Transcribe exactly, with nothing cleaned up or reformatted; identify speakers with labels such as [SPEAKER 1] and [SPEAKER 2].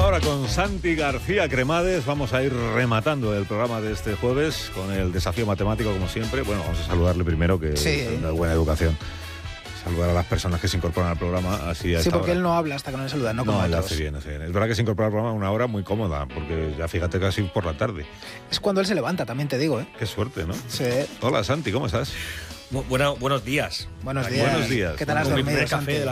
[SPEAKER 1] Ahora con Santi García Cremades vamos a ir rematando el programa de este jueves con el desafío matemático como siempre. Bueno, vamos a saludarle primero, que
[SPEAKER 2] sí.
[SPEAKER 1] es una buena educación. Saludar a las personas que se incorporan al programa así a
[SPEAKER 2] Sí,
[SPEAKER 1] esta
[SPEAKER 2] porque
[SPEAKER 1] hora.
[SPEAKER 2] él no habla hasta que no le saludan, no como
[SPEAKER 1] No, él
[SPEAKER 2] otros.
[SPEAKER 1] hace bien, hace bien. Es verdad que se incorpora al programa a una hora muy cómoda, porque ya fíjate casi por la tarde.
[SPEAKER 2] Es cuando él se levanta, también te digo, ¿eh?
[SPEAKER 1] Qué suerte, ¿no?
[SPEAKER 2] Sí.
[SPEAKER 1] Hola, Santi, ¿cómo estás?
[SPEAKER 3] Bueno, buenos días.
[SPEAKER 2] Buenos
[SPEAKER 3] Aquí.
[SPEAKER 2] días.
[SPEAKER 1] Buenos días.
[SPEAKER 2] ¿Qué tal has
[SPEAKER 1] Con mi
[SPEAKER 2] dormido,
[SPEAKER 3] primer café
[SPEAKER 2] Santi?
[SPEAKER 3] de la